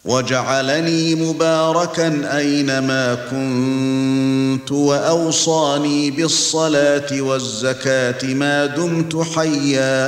وجعلني مباركا اينما كنت واوصاني بالصلاه والزكاه ما دمت حيا